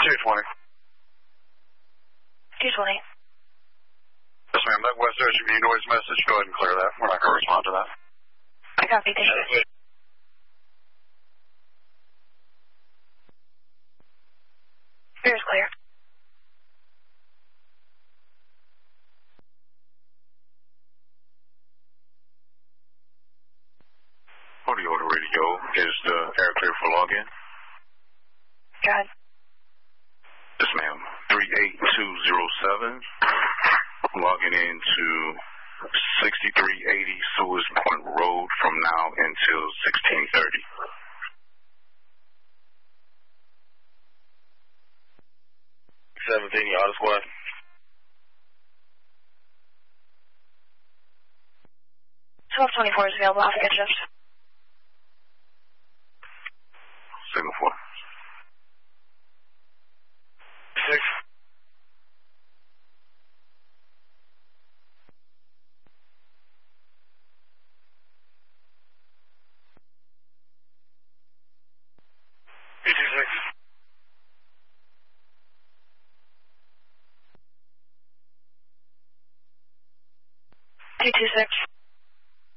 220. 220. Yes, ma'am. That West SUV noise message, go ahead and clear that. We're not going to respond to that. I copy. Thank you. Rear is clear. Audio to radio. Is the air clear for login? Go ahead. Yes, ma'am. 38207. Logging into 6380 Sewers Point Road from now until 1630. Auto Squad. Twelve 24 is available. I'll get shift. Signal 4. 6. Two 226.